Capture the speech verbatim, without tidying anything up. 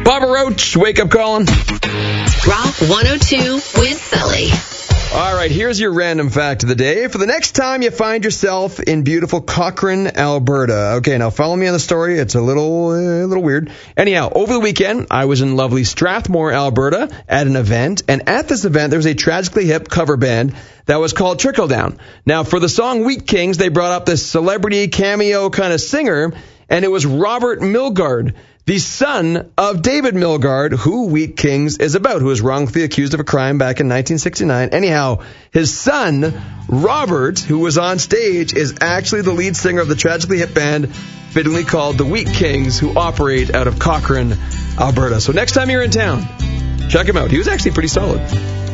Papa Roach, wake up calling. Rock one oh two with Sully. All right, here's your random fact of the day. For the next time you find yourself in beautiful Cochrane, Alberta. Okay, now follow me on the story. It's a little, uh, a little weird. Anyhow, over the weekend, I was in lovely Strathmore, Alberta at an event. And at this event, there was a Tragically Hip cover band that was called Trickle Down. Now, for the song Wheat Kings, they brought up this celebrity cameo kind of singer, and it was Robert Milgaard, the son of David Milgaard, who Wheat Kings is about, who was wrongfully accused of a crime back in nineteen sixty-nine. Anyhow, his son, Robert, who was on stage, is actually the lead singer of the Tragically Hip band, fittingly called the Wheat Kings, who operate out of Cochrane, Alberta. So next time you're in town, check him out. He was actually pretty solid.